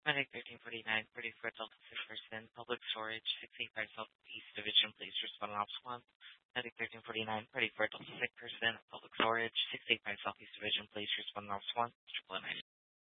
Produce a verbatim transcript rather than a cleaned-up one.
Medic thirteen forty-nine, thirty-four Delta six percent, Public Storage, six eighty-five Southeast Division, please respond on Ops one. Medic thirteen forty-nine, thirty-four Delta six percent, Public Storage, six eighty-five Southeast Division, please respond on Ops one. Triple nine.